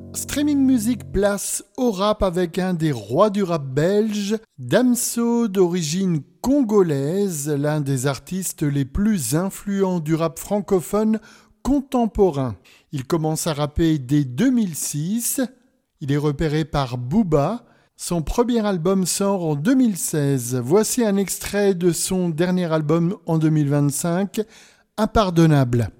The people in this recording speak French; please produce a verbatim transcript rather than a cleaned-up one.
Streaming Music place au rap avec un des rois du rap belge, Damso d'origine congolaise, l'un des artistes les plus influents du rap francophone contemporain. Il commence à rapper dès deux mille six, il est repéré par Booba, son premier album sort en deux mille seize. Voici un extrait de son dernier album en deux mille vingt-cinq, Impardonnable.